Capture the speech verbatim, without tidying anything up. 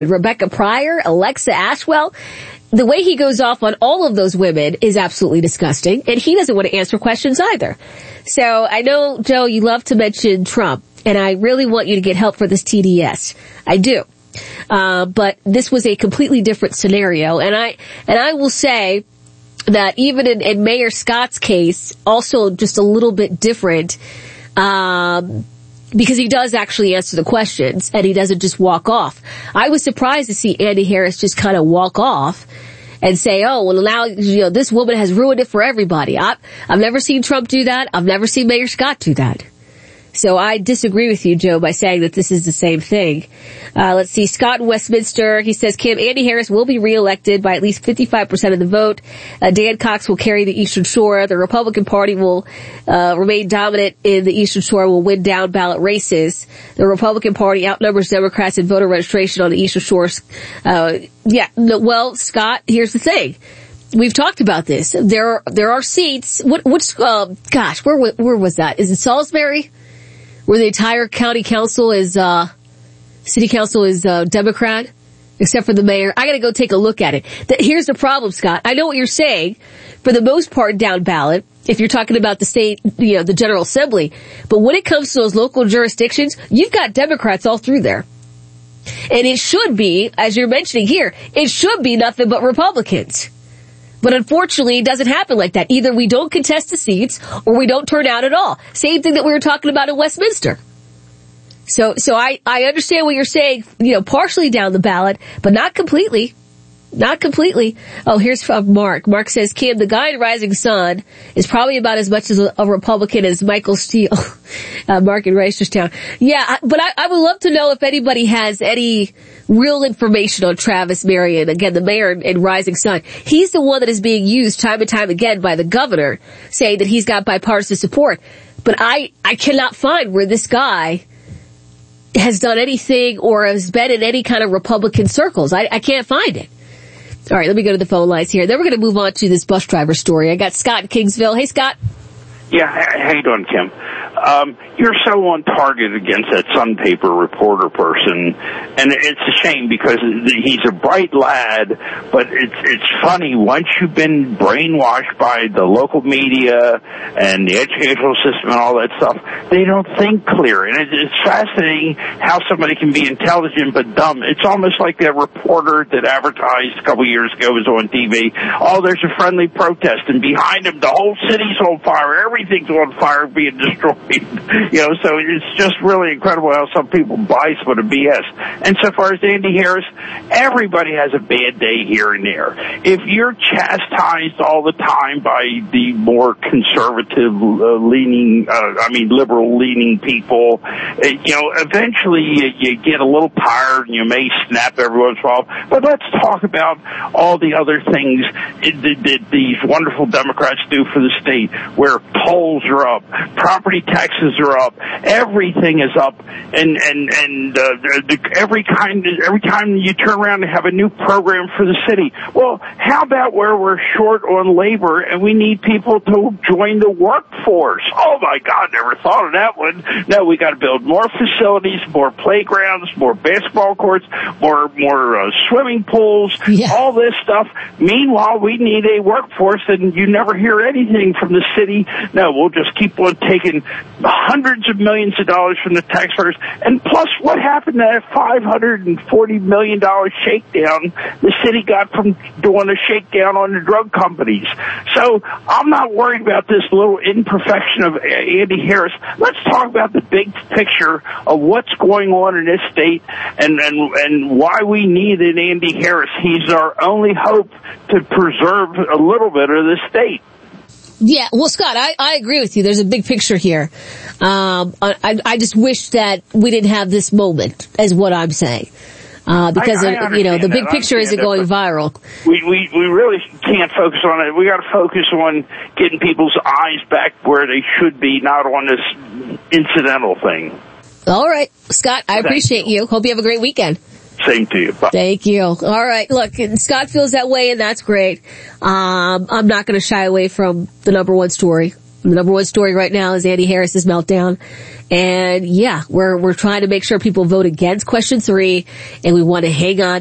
Rebecca Pryor, Alexa Ashwell. The way he goes off on all of those women is absolutely disgusting, and he doesn't want to answer questions either. So I know, Joe, you love to mention Trump, and I really want you to get help for this T D S. I do. Uh, but this was a completely different scenario, and I, and I will say that even in, in Mayor Scott's case, also just a little bit different, um, because he does actually answer the questions, and he doesn't just walk off. I was surprised to see Andy Harris just kind of walk off and say, oh, well, now, you know, this woman has ruined it for everybody. I, I've never seen Trump do that. I've never seen Mayor Scott do that. So I disagree with you, Joe, by saying that this is the same thing. Uh, let's see. Scott in Westminster, he says, Kim, Andy Harris will be reelected by at least fifty-five percent of the vote. Uh, Dan Cox will carry the Eastern Shore. The Republican Party will uh, remain dominant in the Eastern Shore, will win down ballot races. The Republican Party outnumbers Democrats in voter registration on the Eastern Shore. Uh, yeah, no, well, Scott, here's the thing. We've talked about this. There are, there are seats. What, which, uh, gosh, where, where was that? Is it Salisbury? Where the entire county council is, uh, city council is, uh, Democrat, except for the mayor. I gotta go take a look at it. The, here's the problem, Scott. I know what you're saying. For the most part, down ballot, if you're talking about the state, you know, the General Assembly. But when it comes to those local jurisdictions, you've got Democrats all through there. And it should be, as you're mentioning here, it should be nothing but Republicans. But unfortunately, it doesn't happen like that. Either we don't contest the seats or we don't turn out at all. Same thing that we were talking about in Westminster. So, so I, I understand what you're saying, you know, partially down the ballot, but not completely. Not completely. Oh, here's from Mark. Mark says, Kim, the guy in Rising Sun is probably about as much as a, a Republican as Michael Steele. uh, Mark in Reisterstown. Yeah, but I, I would love to know if anybody has any real information on Travis Marion. Again, the mayor in, in Rising Sun. He's the one that is being used time and time again by the governor, saying that he's got bipartisan support. But I, I cannot find where this guy has done anything or has been in any kind of Republican circles. I, I can't find it. All right, let me go to the phone lines here. Then we're going to move on to this bus driver story. I got Scott in Kingsville. Hey, Scott. Yeah, how you doing, Kim? Um, you're so on target against that Sun paper reporter person, and it's a shame because he's a bright lad, but it's it's funny, once you've been brainwashed by the local media and the educational system and all that stuff, they don't think clear. And it's fascinating how somebody can be intelligent but dumb. It's almost like that reporter that advertised a couple years ago was on T V. Oh, there's a friendly protest, and behind him, the whole city's on fire. Everything's on fire, being destroyed. You know, so it's just really incredible how some people buy some of the B S. And so far as Andy Harris, everybody has a bad day here and there. If you're chastised all the time by the more conservative uh, leaning, uh, I mean liberal leaning people, uh, you know, eventually you, you get a little tired and you may snap every once in a while. But let's talk about all the other things that these wonderful Democrats do for the state, where tolls are up, property taxes are up, everything is up, and and and uh, the, every kind every time you turn around and have a new program for the city. Well, how about where we're short on labor and we need people to join the workforce? Oh my God, never thought of that one. No, we got to build more facilities, more playgrounds, more basketball courts, more more uh, swimming pools, yeah. all this stuff. Meanwhile, we need a workforce, and you never hear anything from the city. No, we'll just keep on taking hundreds of millions of dollars from the taxpayers. And plus, what happened to that five hundred forty million dollars shakedown the city got from doing a shakedown on the drug companies? So I'm not worried about this little imperfection of Andy Harris. Let's talk about the big picture of what's going on in this state and, and, and why we need an Andy Harris. He's our only hope to preserve a little bit of the state. Yeah, well, Scott, I, I agree with you. There's a big picture here. Um, I, I just wish that we didn't have this moment, is what I'm saying. Uh, because, I, I you know, the big that. picture isn't going viral. We, we, we really can't focus on it. We got to focus on getting people's eyes back where they should be, not on this incidental thing. All right, Scott, I Thank appreciate you. you. Hope you have a great weekend. Same to you. Bye. Thank you. All right. Look, Scott feels that way, and that's great. Um, I'm not going to shy away from the number one story. The number one story right now is Andy Harris's meltdown. And yeah, we're, we're trying to make sure people vote against question three, and we want to hang on